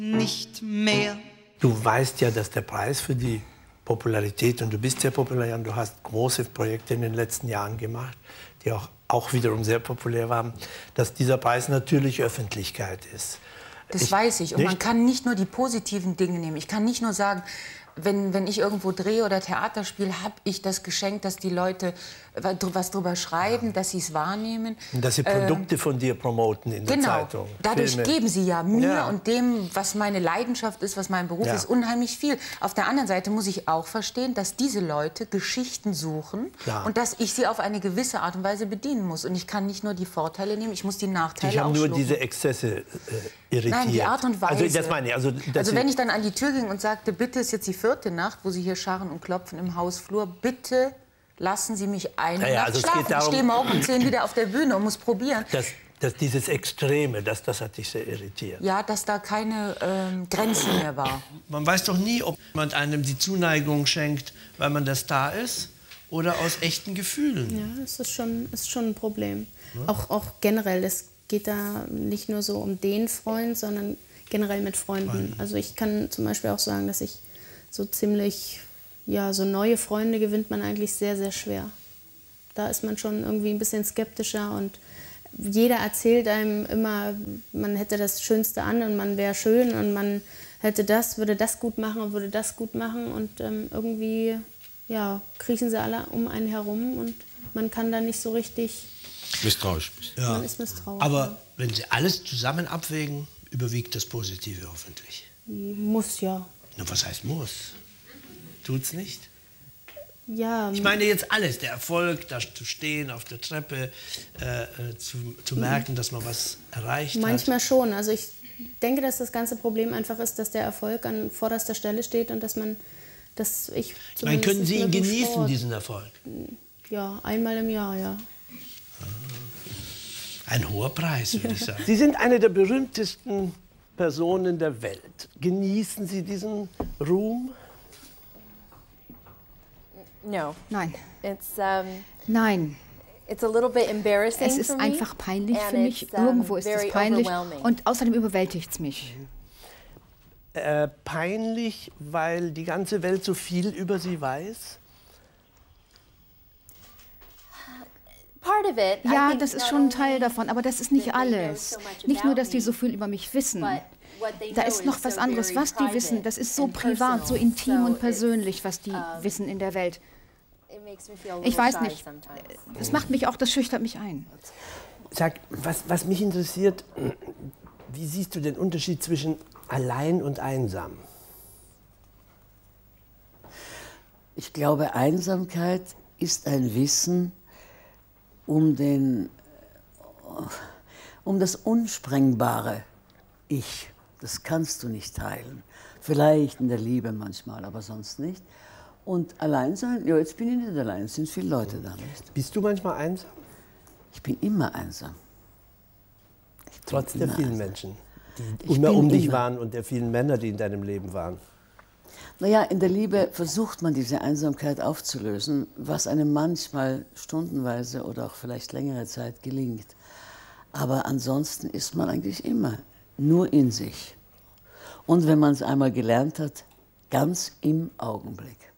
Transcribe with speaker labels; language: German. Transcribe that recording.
Speaker 1: nicht mehr.
Speaker 2: Du weißt ja, dass der Preis für die Popularität, und du bist sehr populär und du hast große Projekte in den letzten Jahren gemacht, die auch wiederum sehr populär waren, dass dieser Preis natürlich Öffentlichkeit ist.
Speaker 3: Das weiß ich. Und man kann nicht nur die positiven Dinge nehmen. Ich kann nicht nur sagen, wenn ich irgendwo drehe oder Theater spiele, habe ich das geschenkt, dass die Leute was drüber schreiben, dass sie es wahrnehmen.
Speaker 2: Und dass sie Produkte von dir promoten in der Zeitung.
Speaker 3: Dadurch
Speaker 2: Filme.
Speaker 3: geben sie ja mir und dem, was meine Leidenschaft ist, was mein Beruf ist, unheimlich viel. Auf der anderen Seite muss ich auch verstehen, dass diese Leute Geschichten suchen und dass ich sie auf eine gewisse Art und Weise bedienen muss. Und ich kann nicht nur die Vorteile nehmen, ich muss die Nachteile auch
Speaker 2: nur
Speaker 3: schlucken.
Speaker 2: diese Exzesse irritiert.
Speaker 3: Nein, die Art und Weise.
Speaker 2: Also, das meine ich. Also
Speaker 3: wenn ich dann an die Tür ging und sagte, bitte, ist jetzt die 4. Nacht, wo Sie hier scharren und klopfen im Hausflur, bitte lassen Sie mich eine Nacht schlafen. Ich stehe morgen um 10 wieder auf der Bühne und muss probieren.
Speaker 2: Dass dieses Extreme, das hat dich sehr irritiert.
Speaker 3: Ja, dass da keine Grenze mehr war.
Speaker 4: Man weiß doch nie, ob man einem die Zuneigung schenkt, weil man der Star ist, oder aus echten Gefühlen.
Speaker 5: Ja, es ist schon ein Problem. Ja? Auch generell, es geht da nicht nur so um den Freund, sondern generell mit Freunden. Also ich kann zum Beispiel auch sagen, dass ich so ziemlich, so neue Freunde gewinnt man eigentlich sehr, sehr schwer. Da ist man schon irgendwie ein bisschen skeptischer und jeder erzählt einem immer, man hätte das Schönste an und man wäre schön und man hätte würde das gut machen und würde das gut machen und irgendwie, kriechen sie alle um einen herum und man kann da nicht so richtig...
Speaker 6: Misstrauisch.
Speaker 4: Ja.
Speaker 5: Man ist misstrauisch.
Speaker 4: Aber wenn Sie alles zusammen abwägen, überwiegt das Positive hoffentlich.
Speaker 5: Muss ja.
Speaker 4: Na, was heißt muss? Tut's nicht?
Speaker 5: Ja.
Speaker 4: Ich meine jetzt alles, der Erfolg, da zu stehen auf der Treppe, zu merken, dass man was erreicht hat.
Speaker 5: Manchmal schon. Also ich denke, dass das ganze Problem einfach ist, dass der Erfolg an vorderster Stelle steht und können Sie ihn genießen,
Speaker 4: diesen Erfolg?
Speaker 5: Ja, einmal im Jahr, ja.
Speaker 4: Ein hoher Preis, würde ich sagen.
Speaker 2: Sie sind eine der berühmtesten Personen der Welt. Genießen Sie diesen Ruhm?
Speaker 7: No.
Speaker 8: Nein.
Speaker 7: Nein.
Speaker 8: It's a little bit embarrassing
Speaker 7: Es ist einfach peinlich für mich. Irgendwo ist es peinlich. Und außerdem überwältigt es mich.
Speaker 2: Peinlich, weil die ganze Welt so viel über Sie weiß?
Speaker 7: Ja, das ist schon ein Teil davon, aber das ist nicht alles. Nicht nur, dass die so viel über mich wissen. Da ist noch was anderes, was die wissen. Das ist so privat, so intim und persönlich, was die wissen in der Welt. Ich weiß nicht. Das schüchtert mich ein.
Speaker 2: Sag, was mich interessiert, wie siehst du den Unterschied zwischen allein und einsam?
Speaker 9: Ich glaube, Einsamkeit ist ein Wissen um das unsprengbare Ich. Das kannst du nicht teilen. Vielleicht in der Liebe manchmal, aber sonst nicht. Und allein sein, jetzt bin ich nicht allein, es sind viele Leute da. Nicht?
Speaker 2: Bist du manchmal einsam?
Speaker 9: Ich bin immer einsam.
Speaker 2: Trotz der vielen Menschen, die immer um dich waren und der vielen Männer, die in deinem Leben waren.
Speaker 9: Naja, in der Liebe versucht man diese Einsamkeit aufzulösen, was einem manchmal stundenweise oder auch vielleicht längere Zeit gelingt. Aber ansonsten ist man eigentlich immer nur in sich. Und wenn man es einmal gelernt hat, ganz im Augenblick.